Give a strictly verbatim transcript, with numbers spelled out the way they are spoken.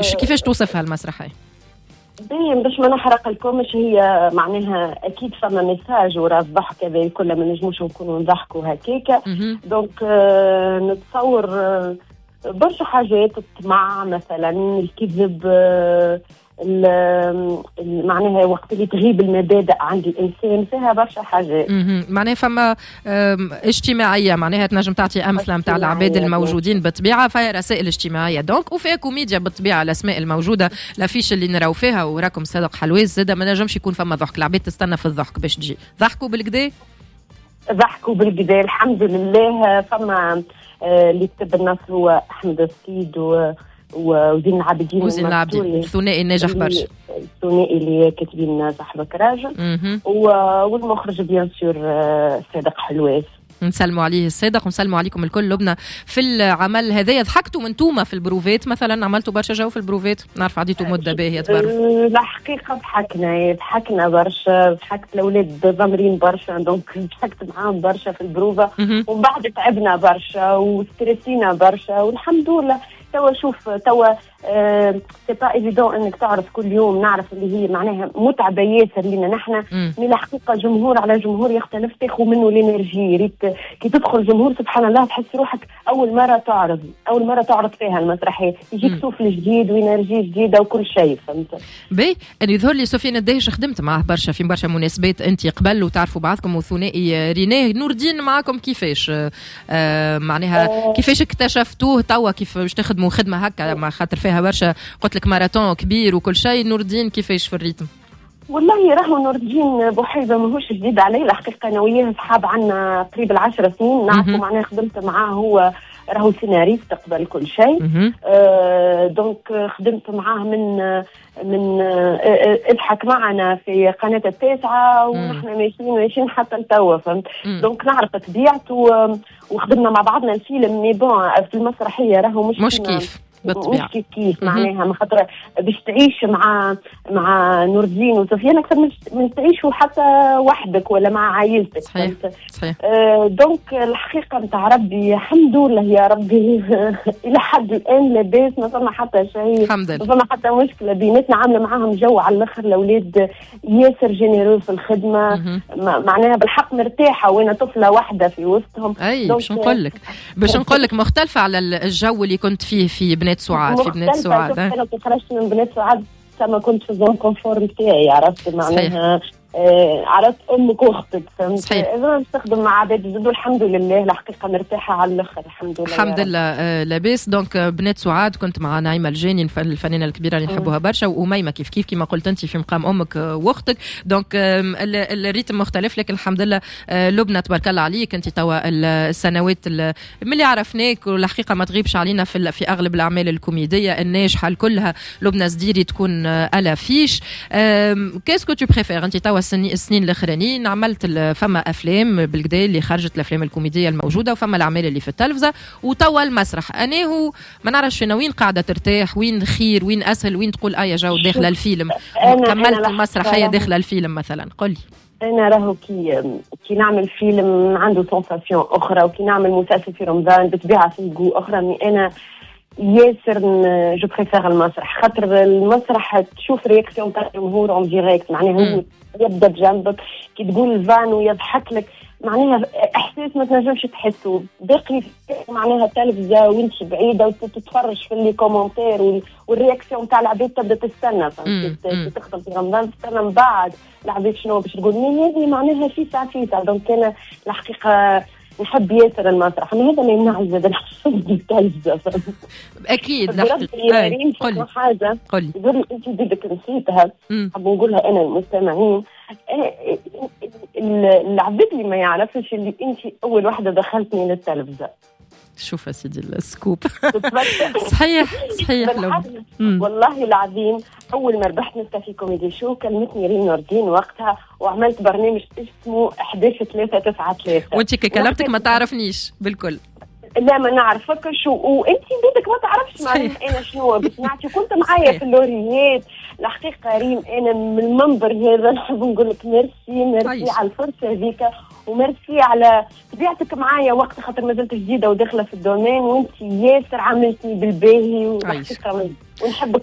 كيفاش كيفاش توصفها المسرحيه؟ باين باش ما نحرق لكمش، هي معناها اكيد فما ميساج ورا الضحك هذا كله، ما نجموش نكونوا نضحكوا هكاكا. دونك آه نتصور آه برشا حاجات، الطمع مثلا، الكذب، آه معناها وقت اللي تغيب المبادئ عند الانسان، فيها برشا حاجات. معناها فما اجتماعيه، معناها تنجم تعطي امثله نتاع العباد الموجودين بالطبيعه، فيها رسائل اجتماعيه دونك، وفيها كوميديا بالطبيعه. الاسماء الموجوده، الافيش اللي نراو فيها وراكم صادق حلويز، زاد ما نجمش يكون فما ضحك، العباد تستنى في الضحك باش تجي. ضحكوا بالكدا ضحكوا بالكدا الحمد لله. فما اللي كتب النص هو احمد السيد و وزين العابدين وزين العابدين، الثنائي ناجح برشا، الثنائي اللي كاتبين صاحبك راجل، والمخرج بيان سور صادق حلواس. نسلموا عليه الصادق ونسلموا عليكم الكل. لبنى في العمل هذايا ضحكتوا من توما في البروفات مثلا؟ عملتوا برشا جو في البروفات؟ نعرف عديتوا مده باهيه تبرف. الحقيقه ضحكنا ضحكنا برشا، ضحكت الاولاد ضامرين برشا، دونك ضحكت معاهم برشا في البروفه، ومن بعد تعبنا برشا وستريسينا برشا، والحمد لله. توا شوف توا آه سي با ايفيدون انك تعرف كل يوم، نعرف اللي هي معناها متعبه ياسر لينا نحن، من الحقيقه جمهور على جمهور يختلف، تاخذ منه الانرجي. ريت كي تدخل جمهور سبحان الله تحس روحك اول مره تعرض اول مره تعرض فيها المسرحيه، يجيك سوفل جديد وانرجي جديده وكل شيء، فهمت بي. انا يظهر لي سفيان الدهش خدمت معاه برشا في برشا مناسبات انت قبل وتعرفوا بعضكم، وثنائي ريناه نور الدين معاكم كيفاش آه معناها آه كيفاش اكتشفتوه توا، كيف باش تخدموا خدمه هكا مع خاطر فيها برشا قلت لك ماراثون كبير وكل شيء؟ نور الدين كيفاش في الريتم؟ والله راهو نور الدين بوحيبه ماهوش جديد علي، الحقيقه انا وياه اصحاب عنا قريب العشر سنين نعرفوا، معناها خدمت معاه، هو راهو سيناريست قبل كل شيء. آه دونك خدمت معاه من من آه اضحك معنا في قناه التاسعه، ونحن ماشيين ماشيين حتى لتوا، فهمت. دونك نعرف طبيعته، وخدمنا مع بعضنا الفيلم. مي بون في المسرحيه راهو مش مش كيف بالطبيعه، مش كيف معناها، من خاطر باش تعيش مع مع نور الدين وسفيان اكثر من تعيشوا حتى وحدك ولا مع عائلتك. صحيح صحيح. آه دونك الحقيقه نتاع ربي الحمد لله يا ربي الى حد الان لاباس، ما فما حتى شيء، ما فما حتى مشكله بيناتنا، عامله معاهم جو على الاخر. الاولاد ياسر جينيرو في الخدمه، معناها بالحق مرتاحه، وانا طفله واحده في وسطهم. اي باش نقول لك باش نقول لك مختلفه على الجو اللي كنت فيه في بنات سعاد. في بنات سعاد انا كنت خرجت من بنات سعاد ما كنت في الزون كونفورم تاعي، عرفت معناها آه عرفت امك واختك، فهمت. انا نستخدم مع عباد جدد والحمد لله الحقيقه مرتاحه على الاخر الحمد لله الحمد لله. آه لاباس. دونك بنات سعاد كنت مع نعيمه الجاني الفنانه الكبيره اللي نحبوها برشا، واميمه كيف كيف كما قلت انت في مقام امك واختك. دونك آه الريتم مختلف، لكن الحمد لله. آه لبنى تبارك الله عليك، انت توا السنوات ملي عرفناك والحقيقه ما تغيبش علينا في في اغلب الاعمال الكوميديه الناجحه كلها. لبنى زديري تكون آه فيش. آه كيسكو تو بريفير انت توا السنين الاخرانيين؟ عملت فما افلام بالكدا اللي خرجت الافلام الكوميديه الموجوده، وفما الاعمال اللي في التلفزه، وتوا المسرح. انا هو ما نعرفش فينا وين قاعده ترتاح، وين خير، وين اسهل، وين تقول ايا جو داخله الفيلم كملت المسرحيه داخله الفيلم مثلا؟ قولي. انا راهو كي كي نعمل فيلم عنده سونساسيون اخرى، وكي نعمل مسلسل في رمضان بتبيعها في جو اخرى. من انا ياسر جو بريفير المسرح، خاطر المسرح تشوف رياكسيون تاع الجمهور اون ديريكت، معناها هو يبدا بجنبك كي تقول الفان ويضحك لك، معناها احساس ما تنجمش تحسه. باقي معناها التلفزه وانت بعيده وتتفرج في لي كومونتير والرياكسيون تاع العباد تبدا تستنى، فهمت. تخدم في رمضان تستنى من بعد العباد شنو باش تقول، مي هذه معناها في ساعه في ساعه. دونك انا الحقيقه نحب ياسر المسرح، من هذا ما يمنع زاد نحب التلفزة. أكيد قولي حاجة، قولي يقول أنت بدك نسيتها، حاب نقولها أنا المستمعين. العباد اللي ما يعرفش اللي أنت أول واحدة دخلتني للتلفزة. شوف يا سيدي السكوب. صحيح صحيح. والله العظيم اول ما ربحت نستا في كوميدي شو كلمتني ريم نور الدين وقتها، وعملت برنامج اسمه أحد عشر ثلاثة تسعة ثلاثة، وانت كلمتك ما تعرفنيش بالكل. لا ما نعرفك شو، وانت بيدك ما تعرفش معناها انا شنو بسمعتي، كنت معايا في اللوريات. الحقيقه ريم انا من المنبر هذا نحب نقول لك ميرسي ميرسي على الفرصه هذيك، وميرسي على طبيعتك معايا وقت خاطر ما زلت جديده وداخله في الدومين، وانت ياسر عملتني بالباهي، والحقيقه ونحبك